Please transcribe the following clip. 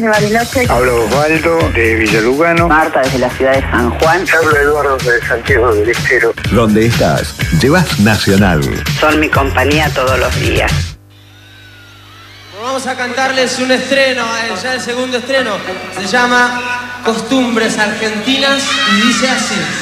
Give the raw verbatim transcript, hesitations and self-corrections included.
De Bariloche. Habla Osvaldo de Villalugano. Marta desde la ciudad de San Juan. Habla Eduardo de Santiago del Estero. Donde estás, llevas Nacional. Son mi compañía todos los días. Vamos a cantarles un estreno, ya el segundo estreno. Se llama Costumbres Argentinas y dice así.